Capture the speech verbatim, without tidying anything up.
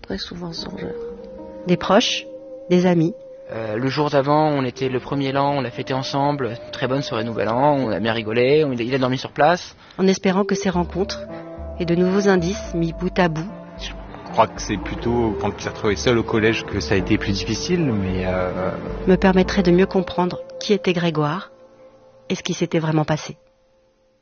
très souvent songeur. Des proches, des amis. Euh, le jour d'avant, on était le premier l'an, on l'a fêté ensemble, très bonne soirée Nouvel An, on a bien rigolé, on, il a dormi sur place. En espérant que ces rencontres et de nouveaux indices mis bout à bout. Je crois que c'est plutôt quand il s'est retrouvé seul au collège que ça a été plus difficile, mais... Euh... me permettrait de mieux comprendre qui était Grégoire et ce qui s'était vraiment passé.